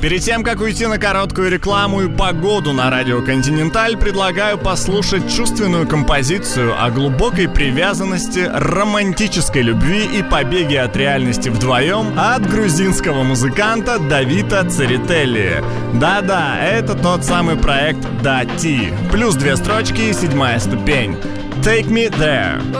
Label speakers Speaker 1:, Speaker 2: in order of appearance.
Speaker 1: Перед тем, как уйти на короткую рекламу и погоду на радио «Континенталь», предлагаю послушать чувственную композицию о глубокой привязанности, романтической любви и побеге от реальности вдвоем от грузинского музыканта Давида Церетели. Да-да, это тот самый проект «Дати». Плюс 2 строчки, 7-я ступень. Take me there.